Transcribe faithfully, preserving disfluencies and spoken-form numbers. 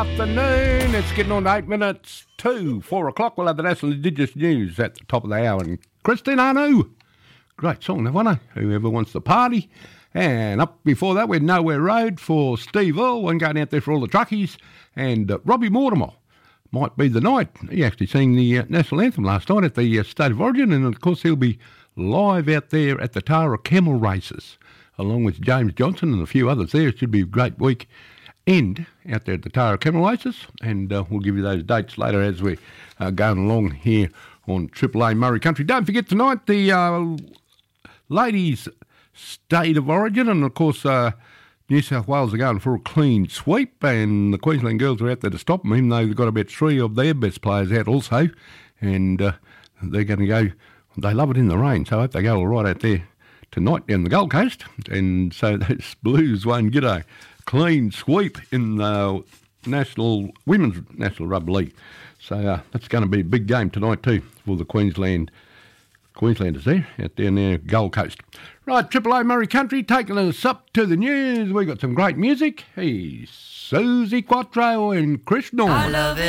afternoon. It's getting on to eight minutes to four o'clock. We'll have the National Indigenous News at the top of the hour. And Christine Anu, great song, that one, eh? Whoever Wants to Party. And up before that, we had Nowhere Road for Steve Earle, one going out there for all the truckies. And uh, Robbie Mortimer, Might Be the Night. He actually sang the uh, National Anthem last night at the uh, State of Origin. And, of course, he'll be live out there at the Tara Camel Races, along with James Johnson and a few others there. It should be a great week end out there at the Tara Camel Races, and uh, we'll give you those dates later as we're uh, going along here on Triple A Murray Country. Don't forget tonight the uh, ladies' State of Origin, and of course uh, New South Wales are going for a clean sweep, and the Queensland girls are out there to stop them, even though they've got about three of their best players out also, and uh, they're going to go, they love it in the rain, so I hope they go all right out there tonight down the Gold Coast, and so those Blues won't get a clean sweep in the national women's national rugby league. So uh, that's going to be a big game tonight too for the Queensland Queenslanders there out there near Gold Coast. Right, Triple A Murray Country taking us up to the news. We got some great music. He's Susie Quattro and Chris Norman. I love it.